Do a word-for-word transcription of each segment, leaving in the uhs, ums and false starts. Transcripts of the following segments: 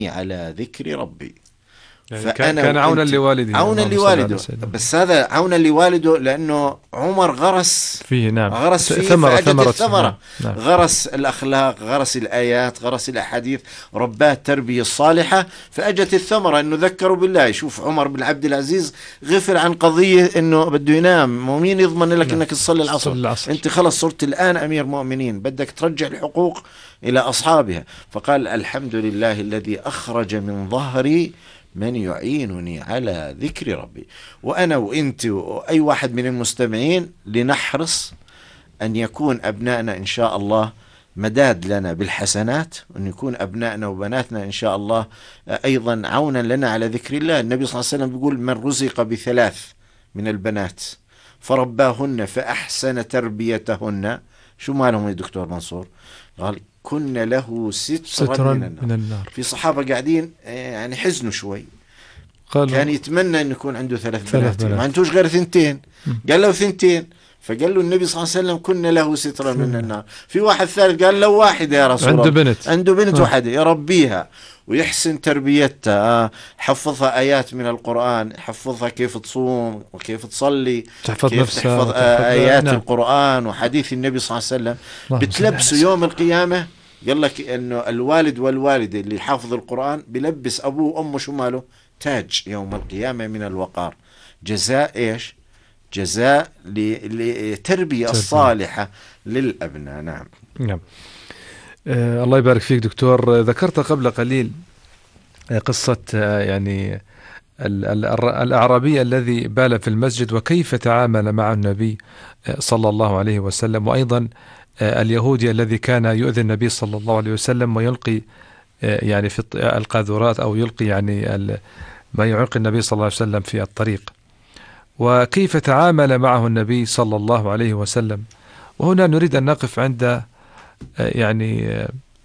على ذكر ربي. يعني كان عونا لوالده، عونا لوالده، بس هذا عونا لوالده لأنه عمر غرس فيه، نعم، غرس فيه ثمرة فأجت ثمرة الثمرة. نعم. غرس الأخلاق، غرس الآيات، غرس الأحاديث، رباه التربية الصالحة، فأجت الثمرة إنه ذكروا بالله. شوف عمر بن عبد العزيز غفل عن قضية إنه بده ينام، ومين يضمن لك نعم. إنك تصلي العصر. العصر أنت خلص صرت الآن أمير مؤمنين، بدك ترجع الحقوق إلى أصحابها. فقال الحمد لله الذي أخرج من ظهري من يعينني على ذكر ربي. وأنا وإنت وأي واحد من المستمعين لنحرص أن يكون أبنائنا إن شاء الله مداد لنا بالحسنات، وأن يكون أبنائنا وبناتنا إن شاء الله أيضا عونا لنا على ذكر الله. النبي صلى الله عليه وسلم بيقول من رزق بثلاث من البنات فرباهن فأحسن تربيتهن، شو مالهم يا دكتور منصور؟ قال كن له سترا, سترا من, النار. من النار. في صحابة قاعدين يعني حزنوا شوي، كان يتمنى أن يكون عنده ثلاث, ثلاث بنات, بنات. ما عنده غير ثنتين، قال له ثنتين، فقال له النبي صلى الله عليه وسلم كن له سترا من النار. في واحد ثالث قال له واحدة يا رسول الله، عنده بنت عنده بنت واحدة يربيها ويحسن تربيتها، حفظها آيات من القرآن، حفظها كيف تصوم وكيف تصلي، تحفظ كيف نفسها، تحفظ آيات نعم. القرآن وحديث النبي صلى الله عليه وسلم، بتلبسه يوم القيامة. قال لك إنه الوالد والوالدة اللي حافظ القرآن بلبس أبوه وأمه شو ماله تاج يوم القيامة من الوقار. جزاء إيش؟ جزاء لتربية الصالحة للأبناء. نعم نعم. آه الله يبارك فيك دكتور. ذكرت قبل قليل قصة آه يعني الأعرابي الذي بال في المسجد وكيف تعامل مع النبي صلى الله عليه وسلم، وأيضا آه اليهودي الذي كان يؤذي النبي صلى الله عليه وسلم ويلقي آه يعني في القاذورات أو يلقي يعني ما يعيق النبي صلى الله عليه وسلم في الطريق، وكيف تعامل معه النبي صلى الله عليه وسلم. وهنا نريد أن نقف عند يعني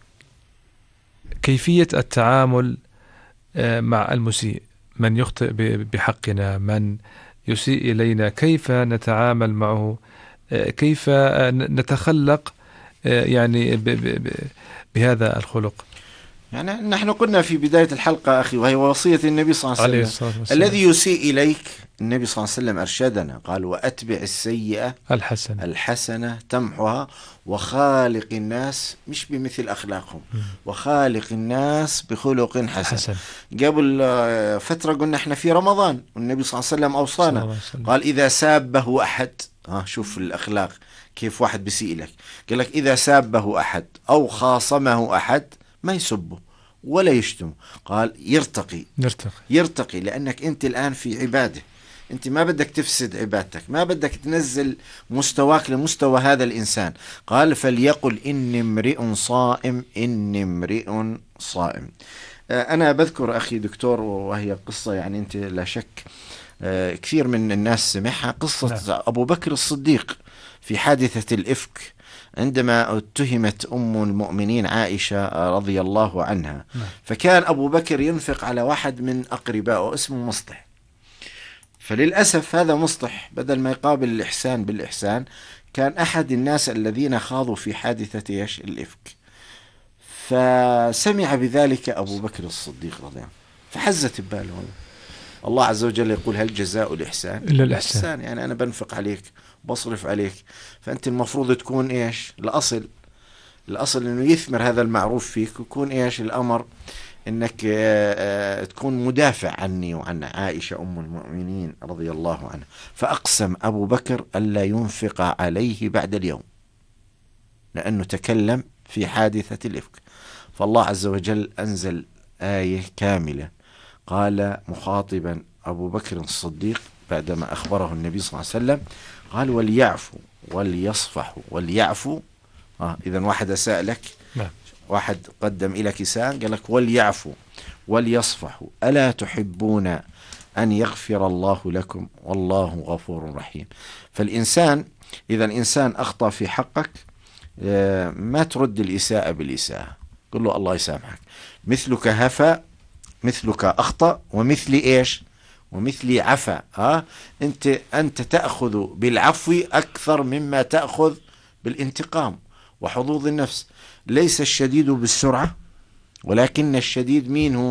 كيفية التعامل مع المسيء، من يخطئ بحقنا، من يسيء إلينا، كيف نتعامل معه، كيف نتخلق يعني بهذا الخلق. يعني نحن قلنا في بداية الحلقة أخي، وهي وصية النبي صلى الله عليه وسلم، الذي يسيء إليك النبي صلى الله عليه وسلم أرشدنا، قال وأتبع السيئة الحسنة الحسنة تمحها وخالق الناس مش بمثل أخلاقهم م. وخالق الناس بخلق حسن, حسن. قبل فترة قلنا احنا في رمضان والنبي صلى الله عليه وسلم أوصانا، قال إذا سابه أحد، ها شوف الأخلاق كيف واحد بيسيء لك، قال لك إذا سابه أحد أو خاصمه أحد ما يسبه ولا يشتمه، قال يرتقي يرتقي يرتقي لأنك أنت الآن في عبادة، أنت ما بدك تفسد عبادتك، ما بدك تنزل مستواك لمستوى هذا الإنسان. قال فليقل إني امرئ صائم إني امرئ صائم. أنا بذكر أخي دكتور، وهي قصة يعني أنت لا شك كثير من الناس سمعها، قصة نعم. أبو بكر الصديق في حادثة الإفك، عندما اتهمت أم المؤمنين عائشة رضي الله عنها نعم. فكان أبو بكر ينفق على واحد من أقربائه اسمه مصطح، فللأسف هذا مصطح بدل ما يقابل الإحسان بالإحسان كان أحد الناس الذين خاضوا في حادثة إيش الإفك، فسمع بذلك أبو بكر الصديق رضي الله عنه فحزت بباله. الله عز وجل يقول هل جزاء الإحسان إلا الإحسان؟ الإحسان يعني أنا بنفق عليك بصرف عليك، فأنت المفروض تكون إيش الأصل الأصل إنه يثمر هذا المعروف فيك، ويكون إيش الأمر إنك تكون مدافع عني وعن عائشة أم المؤمنين رضي الله عنها. فأقسم أبو بكر ألا ينفق عليه بعد اليوم لأنه تكلم في حادثة الإفك، فالله عز وجل أنزل آية كاملة قال مخاطبا أبو بكر الصديق بعدما أخبره النبي صلى الله عليه وسلم، قال وليعفوا وليصفحوا وليعفوا. آه إذن واحد أساء لك نعم. واحد قدم إليك إساءة قال لك وليعفوا وليصفحوا ألا تحبون أن يغفر الله لكم والله غفور رحيم. فالإنسان إذا الإنسان أخطأ في حقك ما ترد الإساءة بالإساءة، قل له الله يسامحك، مثلك هفا مثلك أخطأ ومثلي إيش ومثلي عفا. ها أنت أنت تأخذ بالعفو أكثر مما تأخذ بالانتقام وحظوظ النفس. ليس الشديد بالسرعة ولكن الشديد مين هو؟